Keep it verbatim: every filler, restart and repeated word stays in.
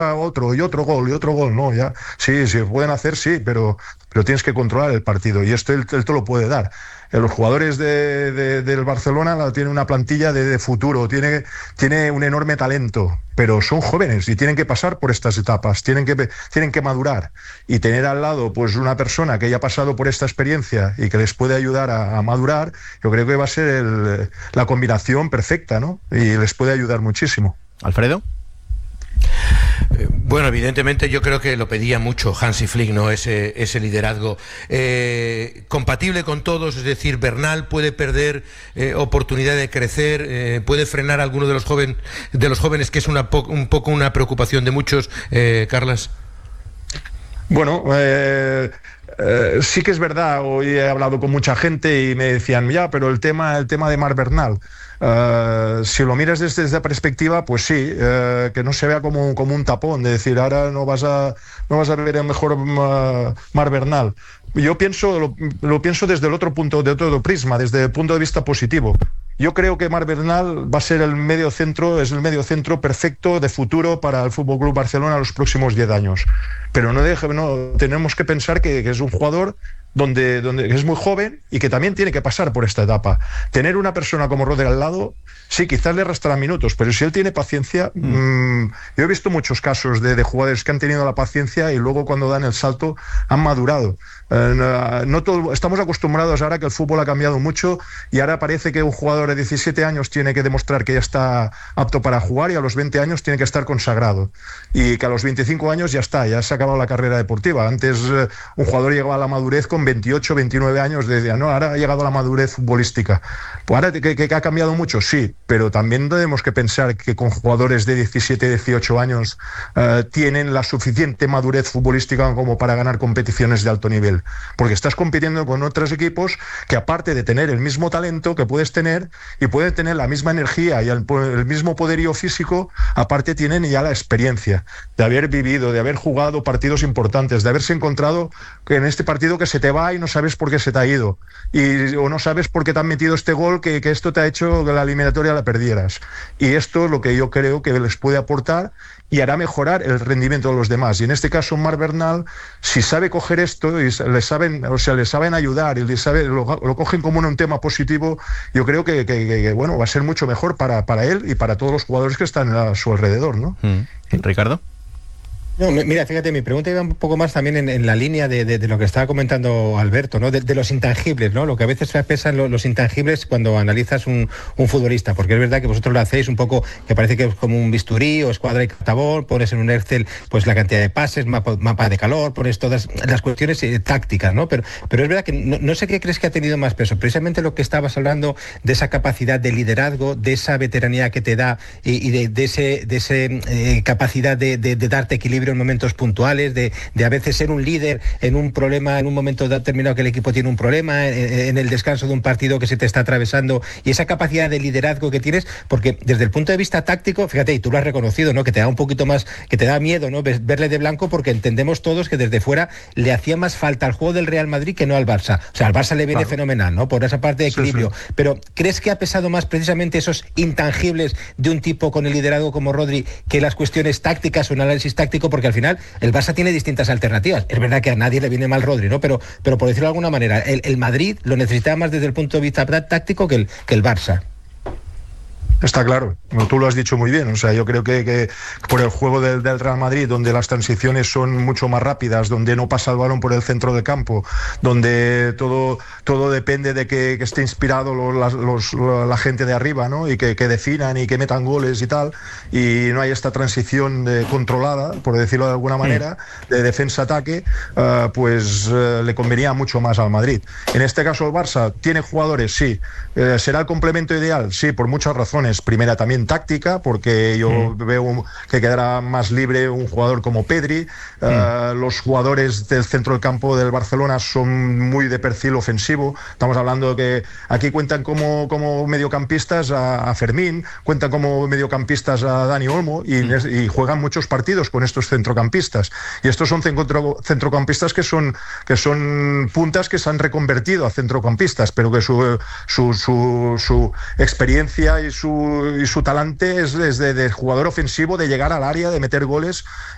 otro y otro gol y otro gol, no, ya, sí, sí, pueden hacer, sí, pero, pero tienes que controlar el partido y esto él, él te lo puede dar. Los jugadores de, de, del Barcelona tienen una plantilla de, de futuro, tiene, tiene un enorme talento, pero son jóvenes y tienen que pasar por estas etapas, tienen que, tienen que madurar y tener al lado pues una persona que haya pasado por esta experiencia y que les puede ayudar a, a madurar, yo creo que va a ser el, la combinación perfecta, ¿no? Y les puede ayudar muchísimo. ¿Alfredo? Eh, bueno, evidentemente yo creo que lo pedía mucho Hansi Flick, ¿no? Ese, ese liderazgo eh, compatible con todos, es decir, Bernal puede perder eh, oportunidad de crecer, eh, puede frenar a alguno de los jóvenes, de los jóvenes, que es una po- un poco una preocupación de muchos, eh, Carlas. Bueno, eh, eh, sí que es verdad, hoy he hablado con mucha gente y me decían, ya, pero el tema, el tema de Marc Bernal, Uh, si lo miras desde esa perspectiva, pues sí, uh, que no se vea como, como un tapón, de decir, ahora no vas a, no vas a ver el mejor uh, Marc Bernal. Yo pienso, lo, lo pienso desde el otro punto, de otro prisma, desde el punto de vista positivo. Yo creo que Marc Bernal va a ser el medio centro, es el medio centro perfecto de futuro para el F C Barcelona los próximos diez años. Pero no, deje, no tenemos que pensar que, que es un jugador donde, donde es muy joven y que también tiene que pasar por esta etapa. Tener una persona como Rodri al lado, sí, quizás le restará minutos, pero si él tiene paciencia, mm. Mmm, yo he visto muchos casos de, de jugadores que han tenido la paciencia y luego cuando dan el salto han madurado. Eh, no, no todo, estamos acostumbrados ahora que el fútbol ha cambiado mucho y ahora parece que un jugador de diecisiete años tiene que demostrar que ya está apto para jugar y a los veinte años tiene que estar consagrado y que a los veinticinco años ya está, ya se ha acabado la carrera deportiva. Antes eh, un jugador llegaba a la madurez con veintiocho, veintinueve años, decía, no, ahora ha llegado a la madurez futbolística. Pues ahora que, que, que ha cambiado mucho, sí, pero también tenemos que pensar que con jugadores de diecisiete, dieciocho años eh, tienen la suficiente madurez futbolística como para ganar competiciones de alto nivel, porque estás compitiendo con otros equipos que aparte de tener el mismo talento que puedes tener y pueden tener la misma energía y el, el mismo poderío físico, aparte tienen ya la experiencia de haber vivido, de haber jugado partidos importantes, de haberse encontrado en este partido que se te va y no sabes por qué se te ha ido y, o no sabes por qué te han metido este gol que, que esto te ha hecho que la eliminatoria la perdieras, y esto es lo que yo creo que les puede aportar y hará mejorar el rendimiento de los demás. Y en este caso Marc Bernal, si sabe coger esto y le saben, o sea, le saben ayudar y le sabe, lo, lo cogen como un tema positivo, yo creo que, que, que bueno, va a ser mucho mejor para, para él y para todos los jugadores que están a su alrededor, ¿no? Mm. ¿Ricardo? No, mira, fíjate, mi pregunta iba un poco más también en, en la línea de, de, de lo que estaba comentando Alberto, ¿no? De, de los intangibles, ¿no? Lo que a veces pesan los, los intangibles cuando analizas un, un futbolista, porque es verdad que vosotros lo hacéis un poco, que parece que es como un bisturí o escuadra y tabón, pones en un Excel pues la cantidad de pases, mapa, mapa de calor, pones todas las cuestiones eh, tácticas, ¿no? Pero, pero es verdad que no, no sé qué crees que ha tenido más peso, precisamente lo que estabas hablando de esa capacidad de liderazgo, de esa veteranía que te da y, y de, de ese, de ese eh, capacidad de, de, de darte equilibrio en momentos puntuales, de, de a veces ser un líder en un problema, en un momento determinado que el equipo tiene un problema, en, en el descanso de un partido que se te está atravesando, y esa capacidad de liderazgo que tienes, porque desde el punto de vista táctico, fíjate, y tú lo has reconocido, ¿no? Que te da un poquito más, que te da miedo, ¿no? Verle de blanco, porque entendemos todos que desde fuera le hacía más falta al juego del Real Madrid que no al Barça. O sea, al Barça le viene claro. fenomenal, ¿no? Por esa parte de equilibrio. Sí, sí. Pero ¿crees que ha pesado más precisamente esos intangibles de un tipo con el liderazgo como Rodri que las cuestiones tácticas o un análisis táctico? Porque al final el Barça tiene distintas alternativas. Es verdad que a nadie le viene mal Rodri, ¿no? Pero, pero por decirlo de alguna manera, el, el Madrid lo necesitaba más desde el punto de vista táctico que el, que el Barça. Está claro, tú lo has dicho muy bien, o sea, yo creo que, que por el juego del, del Real Madrid, donde las transiciones son mucho más rápidas, donde no pasa el balón por el centro del campo, donde todo, todo depende de que, que esté inspirado los, los, la gente de arriba, ¿no? Y que, que definan y que metan goles y tal, y no hay esta transición de, controlada, por decirlo de alguna manera, de defensa-ataque, uh, pues uh, le convenía mucho más al Madrid. En este caso el Barça tiene jugadores, sí, uh, ¿será el complemento ideal? Sí, por muchas razones. Primera también táctica, porque yo mm. veo que quedará más libre un jugador como Pedri. Mm. Uh, los jugadores del centro del campo del Barcelona son muy de perfil ofensivo. Estamos hablando de que aquí cuentan como, como mediocampistas a, a Fermín, cuentan como mediocampistas a Dani Olmo y, mm. y juegan muchos partidos con estos centrocampistas. Y estos son centro, centrocampistas que son, que son puntas que se han reconvertido a centrocampistas, pero que su, su, su, su experiencia y su y su talante es desde de jugador ofensivo, de llegar al área, de meter goles,